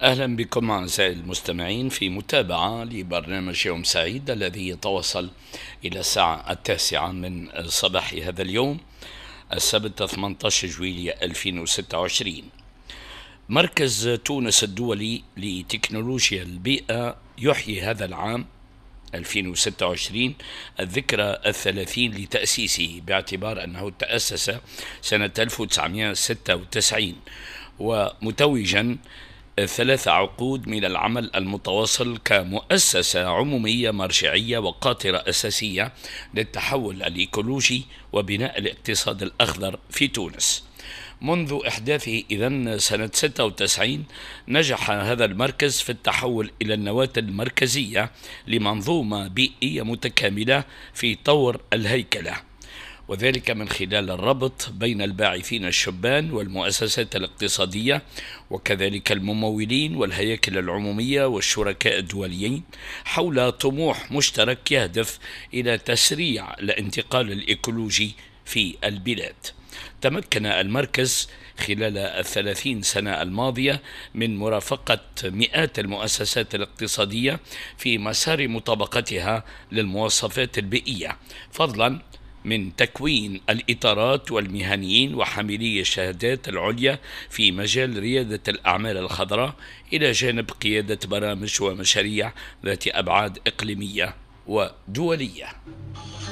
أهلا بكم أعزائي المستمعين في متابعة لبرنامج يوم سعيد الذي يتوصل إلى الساعة 9 من صباح هذا اليوم السبت 18 جويلية 2026. مركز تونس الدولي لتكنولوجيا البيئة يحيي هذا العام 2026 الذكرى 30 لتأسيسه، باعتبار أنه تأسس سنة 1996، ومتوجا 3 عقود من العمل المتواصل كمؤسسة عمومية مرجعية وقاطرة أساسية للتحول الإيكولوجي وبناء الاقتصاد الأخضر في تونس. منذ إحداثه إذن سنة 96 نجح هذا المركز في التحول إلى النواة المركزية لمنظومة بيئية متكاملة في طور الهيكلة، وذلك من خلال الربط بين الباعثين الشبان والمؤسسات الاقتصادية وكذلك الممولين والهياكل العمومية والشركاء الدوليين حول طموح مشترك يهدف إلى تسريع الانتقال الإيكولوجي في البلاد. تمكن المركز خلال 30 سنة الماضية من مرافقة مئات المؤسسات الاقتصادية في مسار مطابقتها للمواصفات البيئية، فضلا من تكوين الإطارات والمهنيين وحاملي الشهادات العليا في مجال ريادة الأعمال الخضراء، إلى جانب قيادة برامج ومشاريع ذات أبعاد إقليمية ودولية.